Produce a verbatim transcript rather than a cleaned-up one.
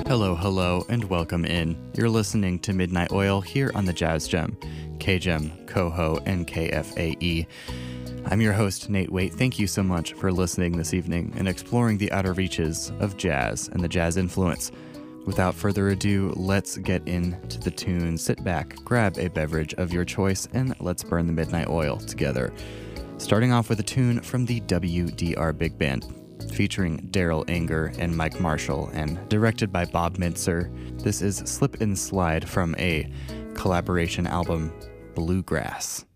Hello, hello, and welcome in. You're listening to Midnight Oil here on the Jazz Gem, K G E M, Coho, and K F A E. I'm your host, Nate Waite. Thank you so much for listening this evening and exploring the outer reaches of jazz and the jazz influence. Without further ado, let's get into the tune. Sit back, grab a beverage of your choice, and let's burn the midnight oil together. Starting off with a tune from the W D R Big Band, featuring Daryl Anger and Mike Marshall, and directed by Bob Mintzer. This is Slip and Slide from a collaboration album, Bluegrass.